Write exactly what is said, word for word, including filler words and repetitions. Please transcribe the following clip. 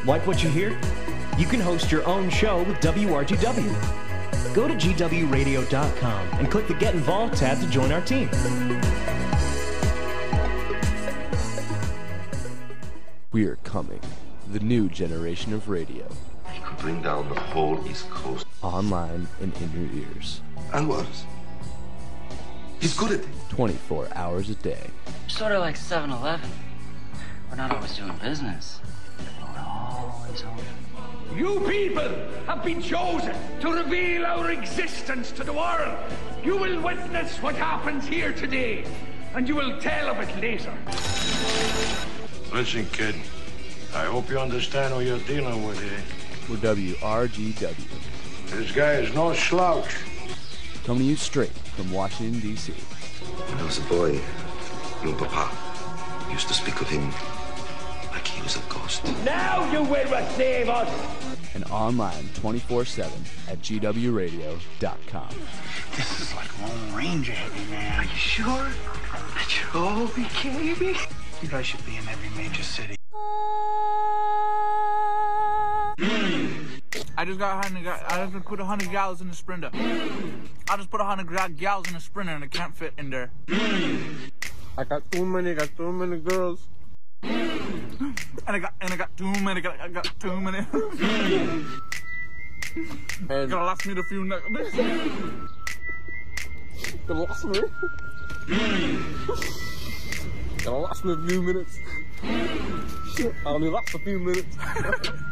Like what you hear? You can host your own show with W R G W. Go to G W radio dot com and click the Get Involved tab to join our team. We are coming. The new generation of radio. He could bring down the whole East Coast. Online and in your ears. And worse. He's good at it. twenty-four hours a day. Sort of like seven eleven. We're not always doing business, but we're always open. You people have been chosen to reveal our existence to the world. You will witness what happens here today, and you will tell of it later. Listen, kid, I hope you understand who you're dealing with here. We're W R G W. This guy is no slouch. Coming to you straight from Washington, D C When I was a boy, your papa used to speak of him like he was a ghost. Now you will receive us! And online twenty-four seven at G W radio dot com. This is like Lone Ranger heavy, man. Are you sure? Oh, baby. You guys should be in every major city. I just got hundred. I just put a hundred gallons in the Sprinter. I just put a hundred gallons in the Sprinter, and it can't fit in there. I got too many. Got too many girls. And I got and I got too many. I got too many. And gonna last me the few next. Gonna last me. Gonna last me a few minutes. Shit, I only last a few minutes.